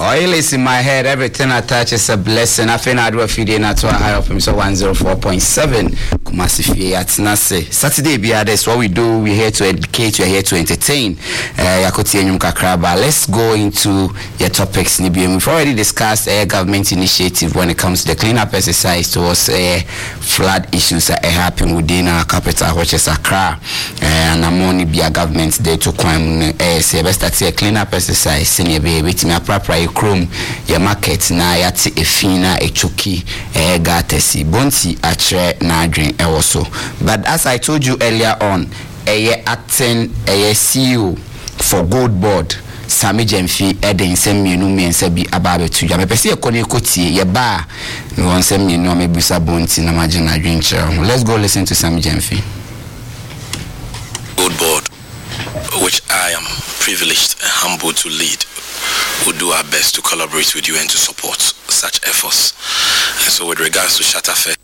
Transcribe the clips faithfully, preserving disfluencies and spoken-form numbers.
Oil is in my head. Everything I touch is a blessing. I think I do a few days now to a high of him. So one oh four point seven. Kumasifi at Nase. Saturday, that's what we do. We're here to educate. We're here to entertain. Yakoti Enyum Kakraba. Let's go into your topics. We've already discussed a government initiative when it comes to the cleanup exercise towards uh, flood issues that happen within our capital, which is Accra. And I'm only be a government there to come. Say, best that's a cleanup exercise. Senior baby, it's me a proper chrome. Your market na yati efina echuki eh gatesi bonti atre na adwen ewoso. But as I told you earlier on, a acting a C E O for Gold Board. Sami Jemfi eden sem mienu miensa bi ababe tuja me pese ekone kotie ye ba me won sem mienu me busa bonti na magina adwenche. Let's go listen to Sami Jemfi. Gold Board, which I am privileged and humbled to lead, we'll do our best to collaborate with you and to support such efforts. And so with regards to Shatafe,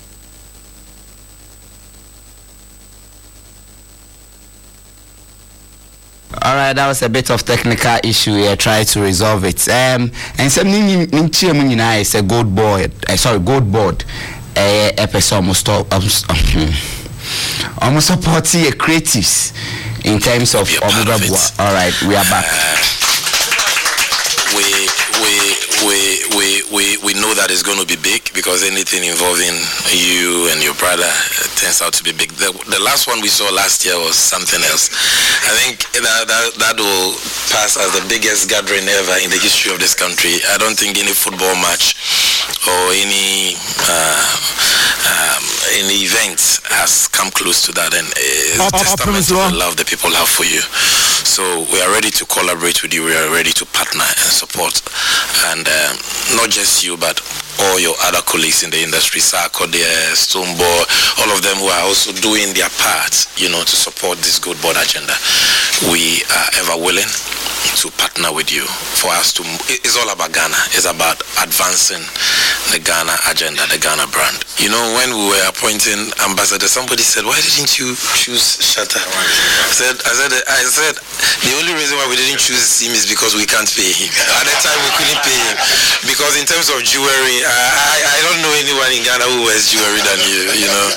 all right, that was a bit of technical issue here. Try to resolve it. Um, and some ninchi is a Gold Board. Uh, sorry, Gold Board. A episode almost almost almost supporting creatives in terms of. All right, we are back. Uh, we we we we we we know that it's going to be big because anything involving you and your brother turns out to be big. The, the last one we saw last year was something else. I think that, that that will pass as the biggest gathering ever in the history of this country. I don't think any football match or any uh, um, any event has come close to that, and it's a testament to the love the people have for you. So we are ready to collaborate with you. We are ready to partner and support, and um, not just you, but all your other colleagues in the industry, Sako, Stumbo, all of them who are also doing their part, you know, to support this Gold Board agenda. We are ever willing to partner with you for us to. It's all about Ghana. It's about advancing the Ghana agenda, the Ghana brand. You know, when we were appointing ambassador, somebody said, "Why didn't you choose Shatta?" I said, "I said, I said, the only reason why we didn't choose him is because we can't pay him. At that time, we couldn't pay him because in terms of jewelry, I, I, I don't know anyone in Ghana who wears jewelry than you. You know."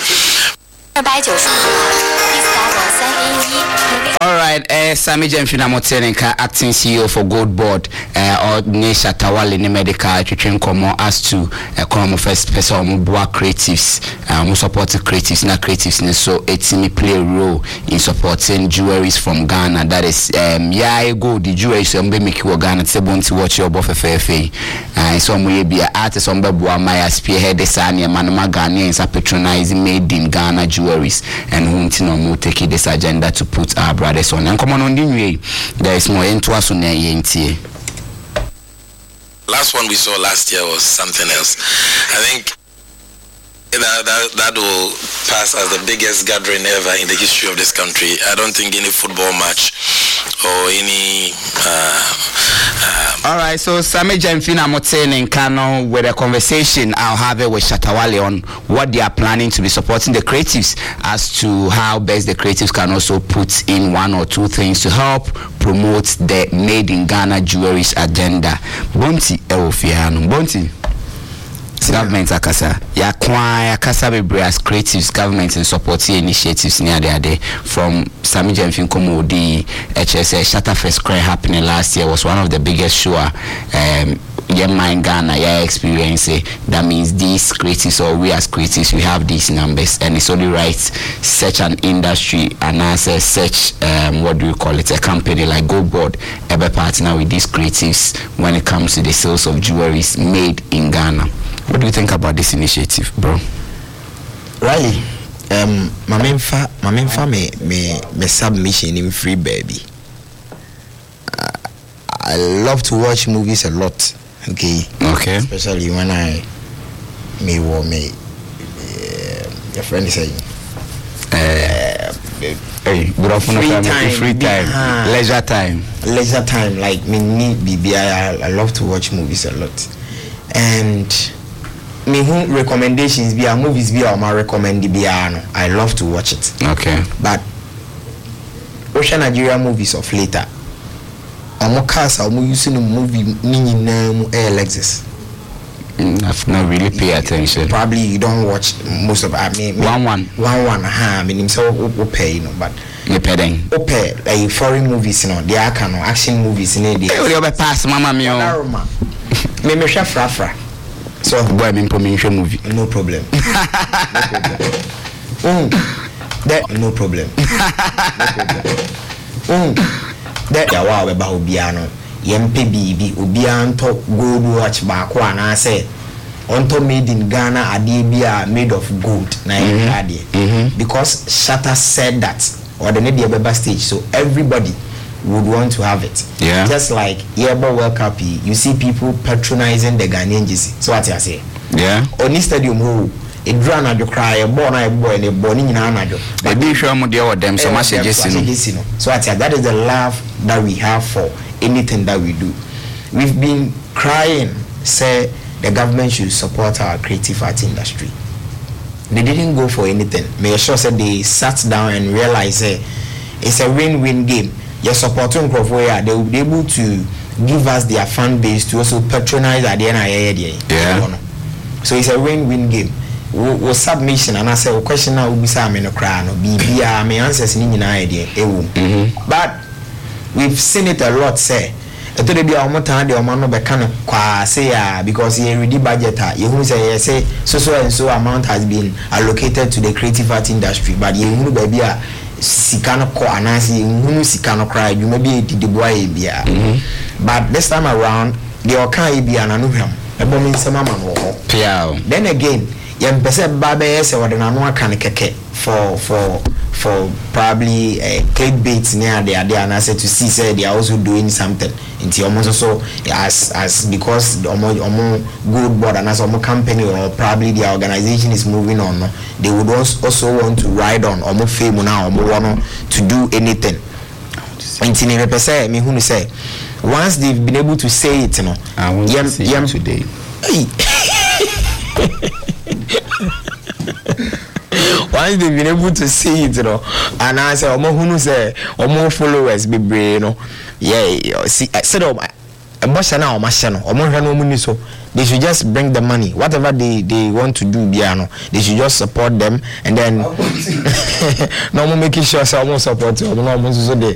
All right, uh, Sami Jemfi Namotenenka, acting C E O for Gold Board, uh, or Nesha Tawali ni medical treatment komo as to uh, komo first person mu bua creatives, uh, mu support creatives na creatives ne so it's me play a role in supporting jewelries from Ghana. That is um yeah go the jewelry so mbe make you Ghana say bonti watch your bof fefe. Uh, so mu be artist on be bua my spearhead the sane man ma Ghanaians are patronizing made in Ghana jewelries, and who no mu take this agenda to put our brothers on. And come on, on the way, there is more into us on the last one we saw last year was something else. I think that, that that will pass as the biggest gathering ever in the history of this country. I don't think any football match or any. Uh, um, All right, so Sami Jemfi Namotenenka in Kano with a conversation I'll have it with Shatawale on what they are planning to be supporting the creatives as to how best the creatives can also put in one or two things to help promote the Made in Ghana jewelries agenda. Bonti Ewofiano. Bonti. Government akasa ya kwa ya kasa bebre as creatives government and supporting initiatives near there there from Sami Jemfi Nkomo the H S A Shatta Fest Cry happening last year was one of the biggest show um yeah mind Ghana yeah experience. That means these creatives or we as creatives we have these numbers, and it's only right such an industry and as such um what do you call it, a company like Gold Board ever partner with these creatives when it comes to the sales of jewelries made in Ghana. What do you think about this initiative, bro? Riley, um, my main fa, my main fa me me me submission in free baby. Uh, I love to watch movies a lot. Okay. Okay. Especially when I me war me. Uh, your friend is saying. Uh, hey, good afternoon. Free time, free time, uh, leisure time, leisure time. Like me, need B B I. I love to watch movies a lot, and. Me who recommendations be a movies be my recommend be I love to watch it. Okay. But Ocean Nigeria movies of later omo cars omo using the movie ni nyina mu air Lexus. I've not really paid attention. Probably you don't watch most of I mean one one one one ha I mean himself pay you know but you pay then okay like foreign movies you know they are kind of action movies in there they will pass mama me on me me sha fra fra so boy me put me in movie no problem no problem mm that no problem no problem mm that ya wa we ba obia no yempe bibi obia nto gold watch ba ko ana say onto made in Ghana ade bia made of gold na ade because Shatta said that or the need the stage so everybody would want to have it. Yeah. Just like Yebo World Cup, you see people patronizing the Ghanaian jersey. So what I say? Yeah. On this stadium who it ran at the cry a born a boy and a born in an adjo. But be sure I'm deal with them so much suggestion. So what I that is the love that we have for anything that we do. We've been crying, say the government should support our creative art industry. They didn't go for anything. May sure said they sat down and realized eh, it's a win-win game. You're supporting Crawford, they will be able to give us their fan base to also patronize at the end of the year. Yeah. So it's a win-win game. We submission and I say, "O question now will be some in a crown or B B R." My answers in any idea. But we've seen it a lot. Say, I told you our time the amount of kind of qua say because he already budget. You say say so so and so amount has been allocated to the creative art industry, but you know baby a sikano ko anasi you sikano cry. You maybe the boy bia. But this time around, the okan bia na no hwam. Ebo mi nsema man wo ho. Then again. Yem pese babe se wode na no aka ne keke for for for probably a uh, clickbait near the idea and I said to see say they are also doing something into almost so as as because omo omo good board and as omo company or probably their organization is moving on no, they would also want to ride on omo fame now omo want to do anything into ne pese me who say once they've been able to say it you know I want yem, to see yem today hey. Once they've been able to see it, you know, and I say, "Omo who say, omo followers be brave, you know, yeah, see, I said, oh, emotion now, emotion, omo rano money so they should just bring the money, whatever they they want to do, biano, they should just support them, and then no more making sure someone support you, no more so they